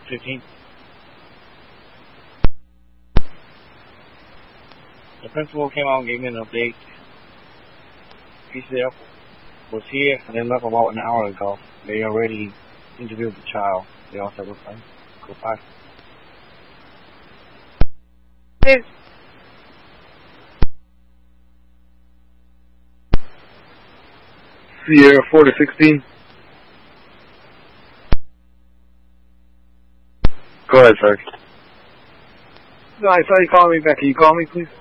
15. The principal came out and gave me an update. PCF was here and they left about an hour ago. They already interviewed the child. They all said we're fine. Goodbye. Yes. Sierra 4 to 16. Go ahead, sir. No, I saw you calling me back. Can you call me, please?